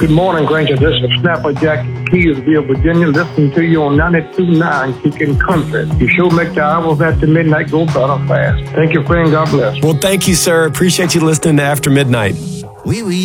Good morning, Granger. This is Snapper Jack in Keysville, Virginia. Listening to you on 92.9 Kicking Country. You sure make the hours after midnight go better fast. Thank you, friend. God bless. Well, thank you, sir. Appreciate you listening to After Midnight. Oui, oui.